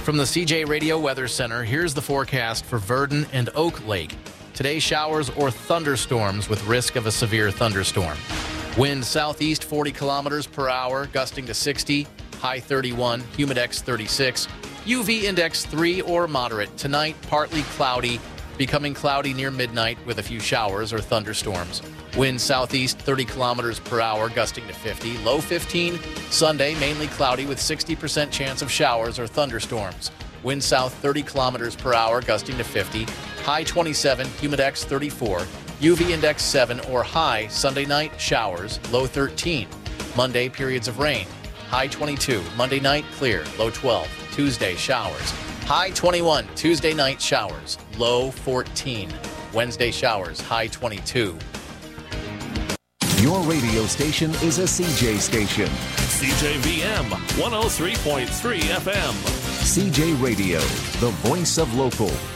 From the CJ Radio Weather Center, here's the forecast for Verdon and Oak Lake. Today, showers or thunderstorms with risk of a severe thunderstorm. Wind southeast 40 kilometers per hour, gusting to 60, high 31, humidex 36, UV index 3 or moderate. Tonight, partly cloudy, becoming cloudy near midnight with a few showers or thunderstorms. Wind southeast 30 kilometers per hour, gusting to 50, low 15. Sunday, mainly cloudy with 60% chance of showers or thunderstorms. Wind south 30 kilometers per hour, gusting to 50, high 27, humidex 34, UV index 7 or high. Sunday night, showers, low 13. Monday, periods of rain, high 22. Monday night, clear, low 12. Tuesday, showers, high 21. Tuesday night, showers, low 14. Wednesday, showers, high 22. Your radio station is a CJ station. CJVM 103.3 FM. CJ Radio, the voice of local.